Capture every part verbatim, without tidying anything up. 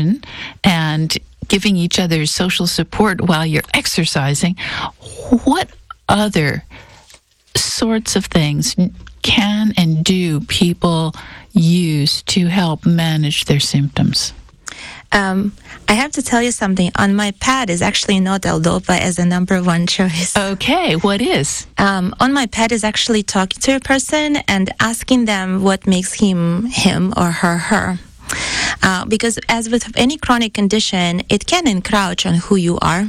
medication and giving each other social support while you're exercising, what other sorts of things can and do people use to help manage their symptoms? Um, I have to tell you something. On my pad is actually not L-Dopa as a number one choice. Okay, what is? Um, on my pad is actually talking to a person and asking them what makes him, him, or her, her. Uh, because as with any chronic condition, it can encroach on who you are,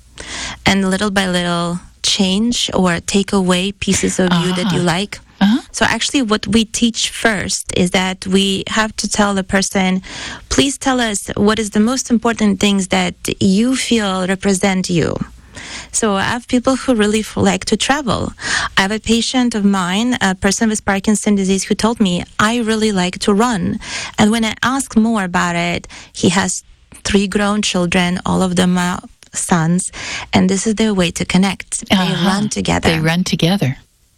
and little by little change or take away pieces of uh-huh. you that you like. Uh-huh. So actually what we teach first is that we have to tell the person, please tell us what is the most important things that you feel represent you. So I have people who really like to travel. I have a patient of mine, a person with Parkinson's disease, who told me, I really like to run. And when I asked more about it, he has three grown children, all of them are sons, and this is their way to connect. They uh-huh. run together. They run together.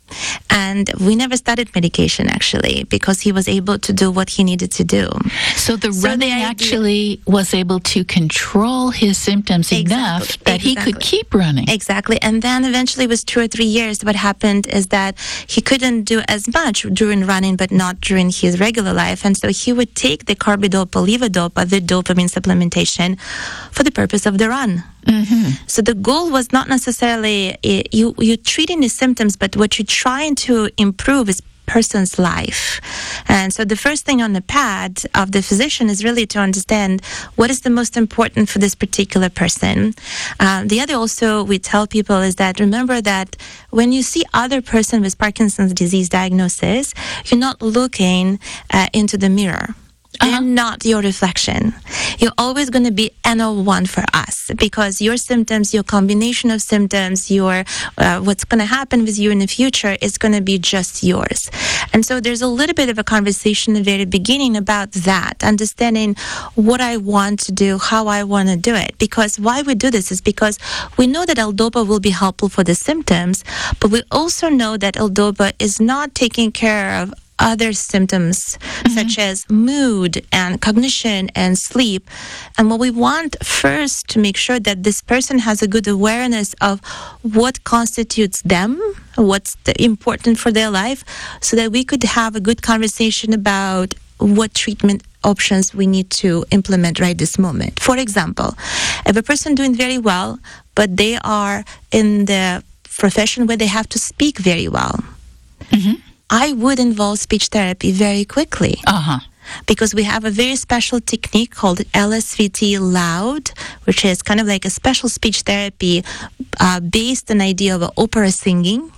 And we never started medication, actually, because he was able to do what he needed to do. So the so running the idea, actually was able to control his symptoms exactly, enough that exactly. he could keep running. Exactly. And then eventually, with two or three years, what happened is that he couldn't do as much during running, but not during his regular life. And so he would take the carbidopa, levodopa, the dopamine supplementation, for the purpose of the run. Mm-hmm. So the goal was not necessarily uh, you you're treating the symptoms, but what you're trying to improve is person's life. And so the first thing on the pad of the physician is really to understand what is the most important for this particular person. Uh, the other also we tell people is that remember that when you see other person with Parkinson's disease diagnosis, you're not looking uh, into the mirror. They're uh-huh. not your reflection. You're always going to be N O one for us because your symptoms, your combination of symptoms, your uh, what's going to happen with you in the future is going to be just yours. And so there's a little bit of a conversation at the very beginning about that, understanding what I want to do, how I want to do it. Because why we do this is because we know that L-Dopa will be helpful for the symptoms, but we also know that L-Dopa is not taking care of other symptoms mm-hmm. such as mood and cognition and sleep. And what we want first to make sure that this person has a good awareness of what constitutes them, what's the important for their life, so that we could have a good conversation about what treatment options we need to implement right this moment. For example, if a person doing very well, but they are in the profession where they have to speak very well, mm-hmm. I would involve speech therapy very quickly. Uh-huh. Because we have a very special technique called L S V T Loud, which is kind of like a special speech therapy uh, based on the idea of opera singing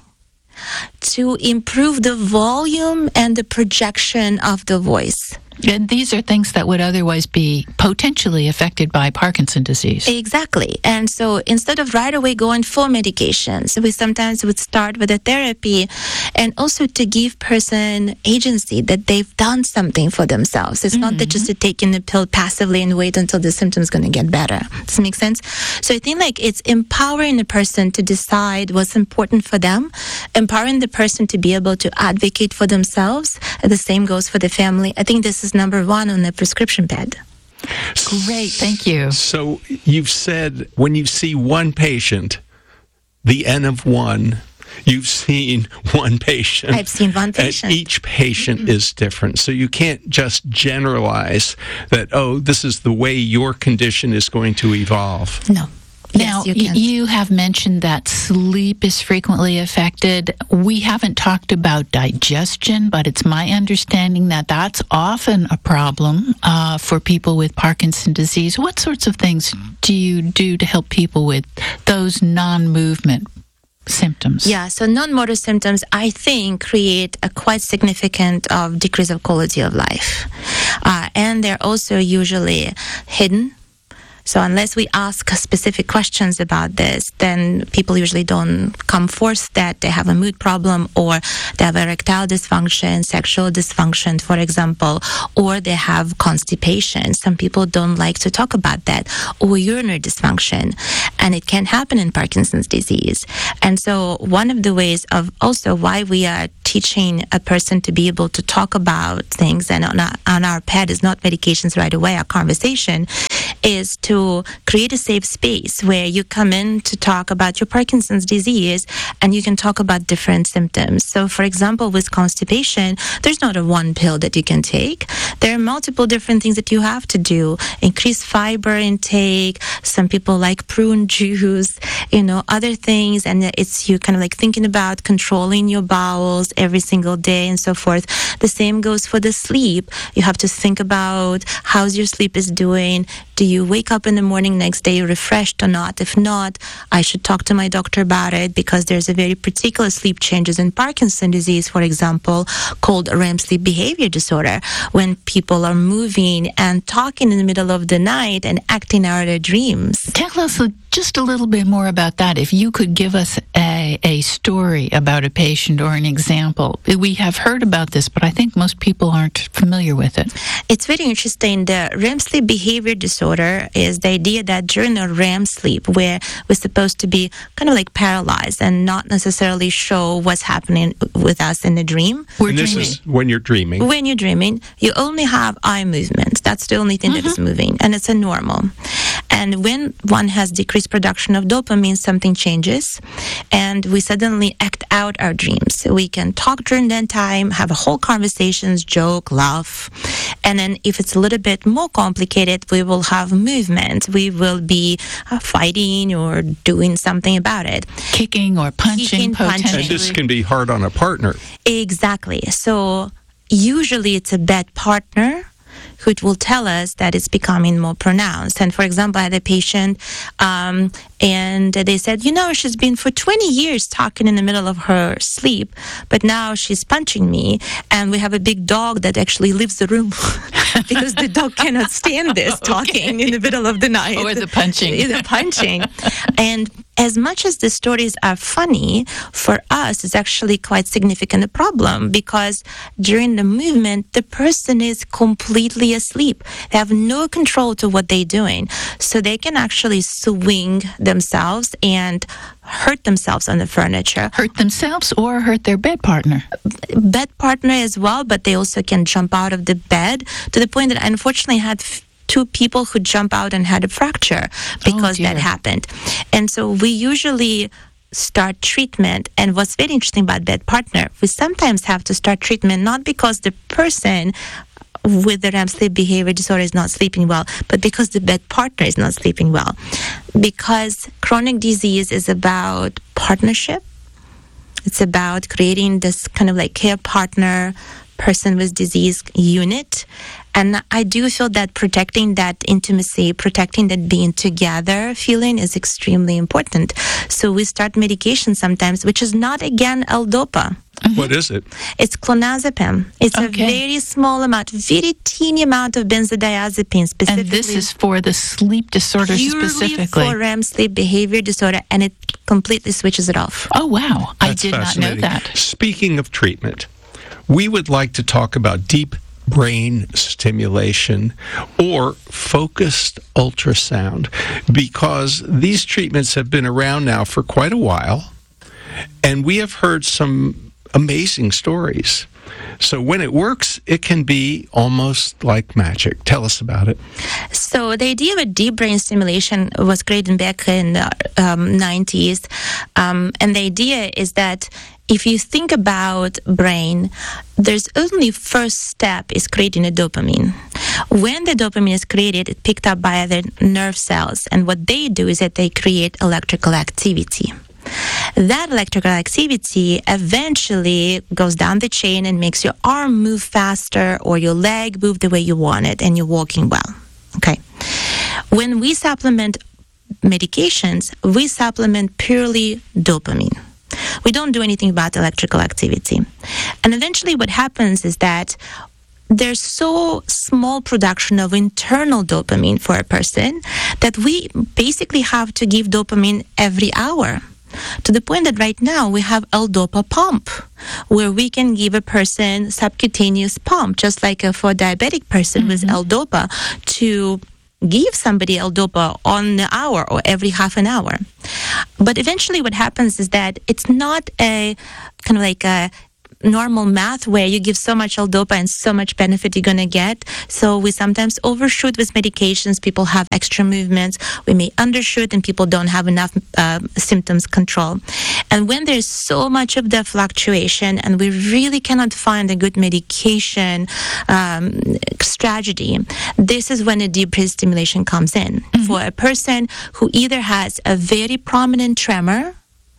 to improve the volume and the projection of the voice. And these are things that would otherwise be potentially affected by Parkinson's disease. Exactly. And so instead of right away going for medications, we sometimes would start with a therapy and also to give person agency that they've done something for themselves. It's mm-hmm. not that just to take in the pill passively and wait until the symptoms going to get better. Does that make sense? So I think like it's empowering the person to decide what's important for them, empowering the person to be able to advocate for themselves. And the same goes for the family. I think this is number one on the prescription pad. Great, thank you. So you've said when you see one patient, the N of one, you've seen one patient. I've seen one patient. And each patient mm-hmm. is different. So you can't just generalize that, oh, this is the way your condition is going to evolve. No. Now, yes, you, y- you have mentioned that sleep is frequently affected. We haven't talked about digestion, but it's my understanding that that's often a problem uh, for people with Parkinson's disease. What sorts of things do you do to help people with those non-movement symptoms? Yeah, so non-motor symptoms, I think, create a quite significant of decrease of quality of life. Uh, and they're also usually hidden. So unless we ask specific questions about this, then people usually don't come forth that they have a mood problem or they have erectile dysfunction, sexual dysfunction, for example, or they have constipation. Some people don't like to talk about that, or urinary dysfunction. And it can happen in Parkinson's disease. And so one of the ways of also why we are teaching a person to be able to talk about things, and on our, on our pad is not medications right away, our conversation, is to create a safe space where you come in to talk about your Parkinson's disease and you can talk about different symptoms. So, for example, with constipation, there's not a one pill that you can take. There are multiple different things that you have to do. Increase fiber intake. Some people like prune juice, you know, other things. And it's you kind of like thinking about controlling your bowels every single day and so forth. The same goes for the sleep. You have to think about how's your sleep is doing. Do you wake up in the morning next day refreshed or not? If not, I should talk to my doctor about it because there's a very particular sleep changes in Parkinson's disease, for example, called R E M sleep behavior disorder, when people are moving and talking in the middle of the night and acting out their dreams. Tell us just a little bit more about that. If you could give us a, a story about a patient or an example. We have heard about this, but I think most people aren't familiar with it. It's very interesting. The R E M sleep behavior disorder is the idea that during a R E M sleep, where we're supposed to be kind of like paralyzed and not necessarily show what's happening with us in the dream. We're and this dreaming. is when you're dreaming. When you're dreaming, you only have eye movement. That's the only thing mm-hmm. that is moving, and it's a normal. And when one has decreased production of dopamine, something changes, and we suddenly act out our dreams. We can talk during that time, have a whole conversations, joke, laugh. And then if it's a little bit more complicated, we will have movement. We will be uh, fighting or doing something about it. Kicking or punching, Kicking, punching. potentially. And this can be hard on a partner. Exactly. So usually it's a bad partner who will tell us that it's becoming more pronounced. And for example, I had a patient um, and they said, you know, she's been for twenty years talking in the middle of her sleep, but now she's punching me. And we have a big dog that actually leaves the room because the dog cannot stand this talking Okay. in the middle of the night. Or the punching. The punching. And as much as the stories are funny, for us, it's actually quite significant a problem because during the movement, the person is completely asleep. They have no control to what they're doing. So they can actually swing themselves and hurt themselves on the furniture. Hurt themselves or hurt their bed partner. Bed partner as well, but they also can jump out of the bed to the point that I unfortunately had f- two people who jump out and had a fracture because Oh, that dear. happened. And so we usually start treatment. And what's very interesting about bed partner, we sometimes have to start treatment not because the person with the R E M sleep behavior disorder is not sleeping well, but because the bed partner is not sleeping well. Because chronic disease is about partnership. It's about creating this kind of like care partner, person with disease unit. And I do feel that protecting that intimacy, protecting that being together feeling is extremely important. So we start medication sometimes, which is not, again, L-Dopa. What is it? It's clonazepam. It's Okay. a very small amount, very teeny amount of benzodiazepine specifically. And this is for the sleep disorder purely specifically. for R E M sleep behavior disorder, and it completely switches it off. Oh, wow. I That's did not know fascinating. that. Speaking of treatment, we would like to talk about deep brain stimulation or focused ultrasound because these treatments have been around now for quite a while, and we have heard some amazing stories. So when it works, it can be almost like magic. Tell us about it. So the idea of a deep brain stimulation was created back in the um, nineties. Um, and the idea is that if you think about brain, there's only first step is creating a dopamine. When the dopamine is created, it's picked up by the nerve cells. And what they do is that they create electrical activity. That electrical activity eventually goes down the chain and makes your arm move faster or your leg move the way you want it and you're walking well. Okay. When we supplement medications, we supplement purely dopamine. We don't do anything about electrical activity. And eventually what happens is that there's so small production of internal dopamine for a person that we basically have to give dopamine every hour. To the point that right now we have L-Dopa pump, where we can give a person subcutaneous pump, just like a, for a diabetic person mm-hmm. with L-Dopa, to give somebody L-Dopa on the hour or every half an hour. But eventually what happens is that it's not a kind of like a normal math where you give so much L-DOPA and so much benefit you're going to get. So we sometimes overshoot with medications. People have extra movements. We may undershoot and people don't have enough uh, symptoms control. And when there's so much of the fluctuation and we really cannot find a good medication um, strategy, this is when a deep brain stimulation comes in. Mm-hmm. For a person who either has a very prominent tremor,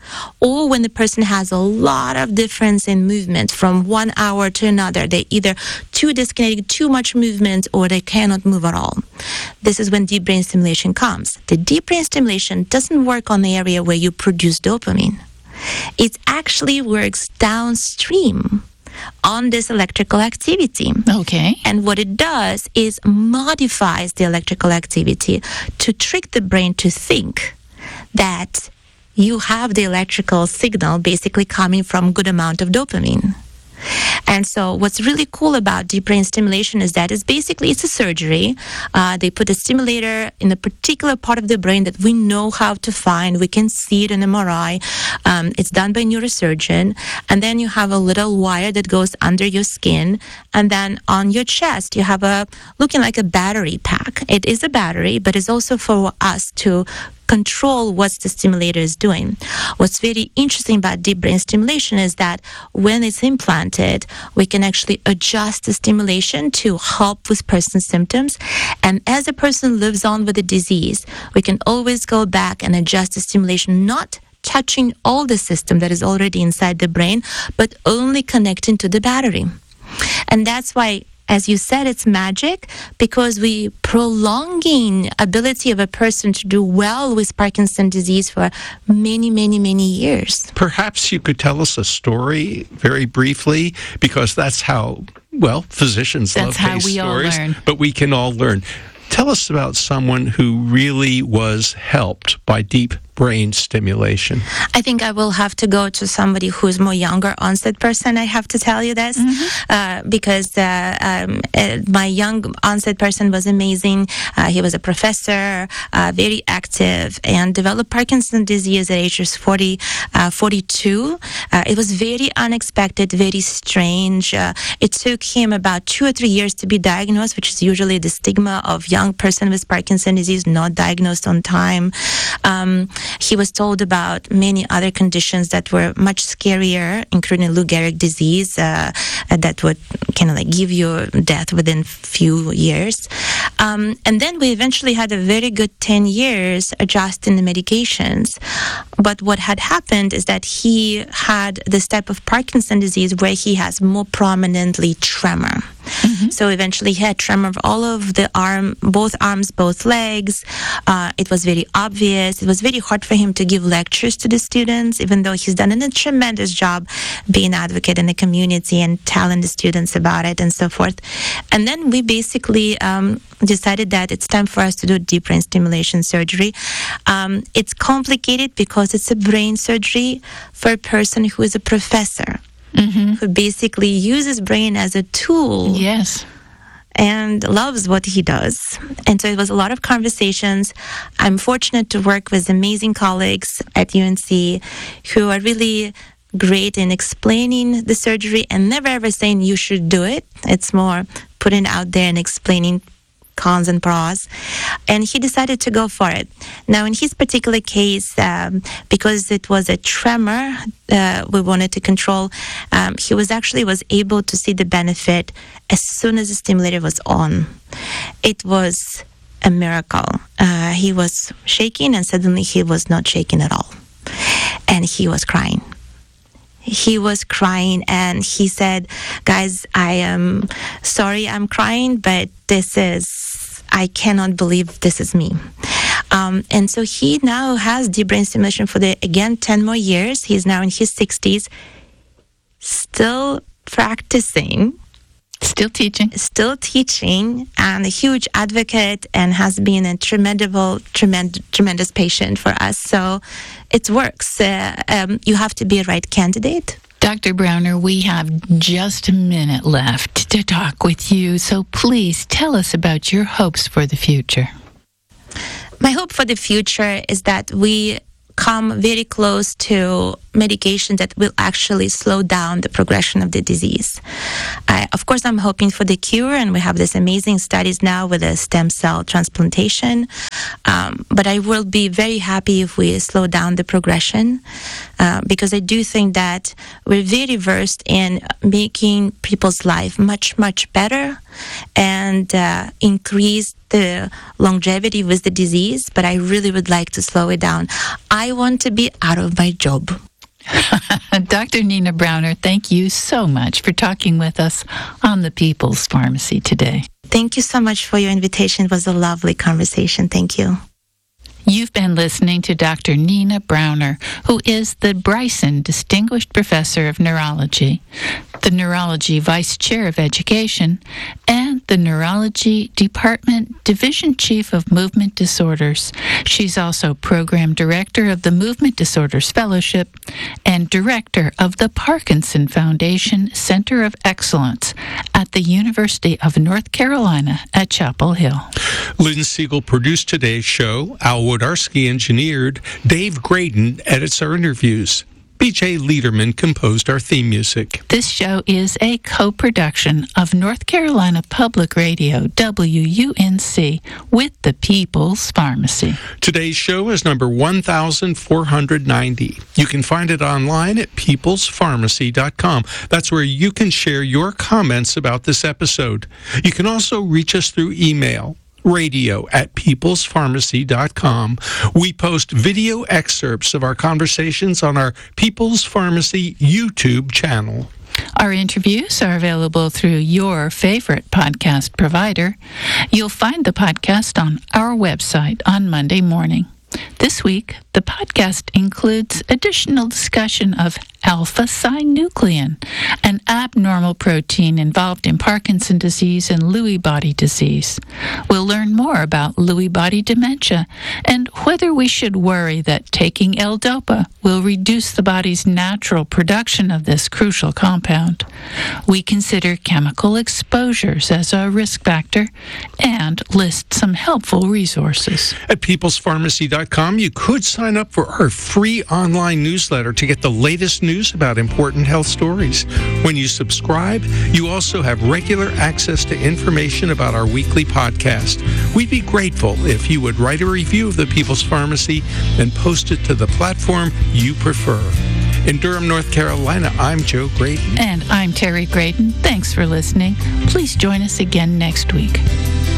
or when the person has a lot of difference in movement from one hour to another, they either too disconnected, too much movement, or they cannot move at all. This is when deep brain stimulation comes. The deep brain stimulation doesn't work on the area where you produce dopamine. It actually works downstream on this electrical activity. Okay. And what it does is modifies the electrical activity to trick the brain to think that you have the electrical signal basically coming from good amount of dopamine. And so what's really cool about deep brain stimulation is that it's basically, it's a surgery. Uh, they put a stimulator in a particular part of the brain that we know how to find. We can see it in M R I. Um, it's done by a neurosurgeon. And then you have a little wire that goes under your skin. And then on your chest, you have a, looking like a battery pack. It is a battery, but it's also for us to control what the stimulator is doing. What's very interesting about deep brain stimulation is that when it's implanted, we can actually adjust the stimulation to help with person's symptoms. And as a person lives on with the disease, we can always go back and adjust the stimulation, not touching all the system that is already inside the brain, but only connecting to the battery. And that's why, as you said, it's magic, because we prolonging ability of a person to do well with Parkinson's disease for many, many, many years. Perhaps you could tell us a story very briefly, because that's how, well, physicians That's love how case we all stories, learn. but we can all learn. Tell us about someone who really was helped by deep brain stimulation. I think I will have to go to somebody who's more younger onset person. I have to tell you this, mm-hmm. uh, because uh, um, uh, my young onset person was amazing. Uh, he was a professor, uh, very active, and developed Parkinson's disease at ages forty, uh, forty-two. Uh, it was very unexpected, very strange. Uh, it took him about two or three years to be diagnosed, which is usually the stigma of young person with Parkinson's disease not diagnosed on time. Um, He was told about many other conditions that were much scarier, including Lou Gehrig disease, uh, that would kind of like give you death within few years. Um, and then we eventually had a very good ten years adjusting the medications. But what had happened is that he had this type of Parkinson's disease where he has more prominently tremor. Mm-hmm. So eventually he had tremor of all of the arm, both arms, both legs. Uh, it was very obvious. It was very hard for him to give lectures to the students, even though he's done a tremendous job being an advocate in the community and telling the students about it and so forth. And then we basically um, decided that it's time for us to do deep brain stimulation surgery. Um, it's complicated because it's a brain surgery for a person who is a professor. Mm-hmm. Who basically uses brain as a tool. Yes. And loves what he does. And so it was a lot of conversations. I'm fortunate to work with amazing colleagues at U N C who are really great in explaining the surgery and never ever saying you should do it. It's more putting it out there and explaining cons and pros, and he decided to go for it. Now, in his particular case, um, because it was a tremor uh, we wanted to control, um, he was actually was able to see the benefit as soon as the stimulator was on. It was a miracle. Uh, he was shaking, and suddenly he was not shaking at all, and he was crying. He was crying, and he said, guys, I am sorry I'm crying, but this is, I cannot believe this is me. Um, and so he now has deep brain stimulation for the, again, ten more years. He's now in his sixties, still practicing. Still teaching. Still teaching, and a huge advocate, and has been a tremendous, tremendous, tremendous patient for us. So it works. Uh, um, you have to be a right candidate. Doctor Browner, we have just a minute left to talk with you. So please tell us about your hopes for the future. My hope for the future is that we come very close to medication that will actually slow down the progression of the disease. I, of course, I'm hoping for the cure, and we have these amazing studies now with the stem cell transplantation. Um, but I will be very happy if we slow down the progression, uh, because I do think that we're very versed in making people's life much, much better and uh, increase the longevity with the disease, but I really would like to slow it down. I want to be out of my job. Doctor Nina Browner, thank you so much for talking with us on the People's Pharmacy today. Thank you so much for your invitation. It was a lovely conversation. Thank you. You've been listening to Doctor Nina Browner, who is the Bryson Distinguished Professor of Neurology, the Neurology Vice Chair of Education, and the Neurology Department Division Chief of Movement Disorders. She's also Program Director of the Movement Disorders Fellowship and Director of the Parkinson Foundation Center of Excellence at the University of North Carolina at Chapel Hill. Lynn Siegel produced today's show. Al Wodarski engineered. Dave Graydon edits our interviews. B J Liederman composed our theme music. This show is a co-production of North Carolina Public Radio, W U N C, with the People's Pharmacy. Today's show is number one thousand four hundred ninety. You can find it online at peoples pharmacy dot com. That's where you can share your comments about this episode. You can also reach us through email. Radio at peoples pharmacy dot com. We post video excerpts of our conversations on our People's Pharmacy YouTube channel. Our interviews are available through your favorite podcast provider. You'll find the podcast on our website on Monday morning. This week, the podcast includes additional discussion of alpha-synuclein, an abnormal protein involved in Parkinson's disease and Lewy body disease. We'll learn more about Lewy body dementia and whether we should worry that taking L-DOPA will reduce the body's natural production of this crucial compound. We consider chemical exposures as a risk factor and list some helpful resources. At peoples pharmacy dot com, you could sign up for our free online newsletter to get the latest news about important health stories. When you subscribe, you also have regular access to information about our weekly podcast. We'd be grateful if you would write a review of the People's Pharmacy and post it to the platform you prefer. In Durham, North Carolina, I'm Joe Graydon. And I'm Terry Graydon. Thanks for listening. Please join us again next week.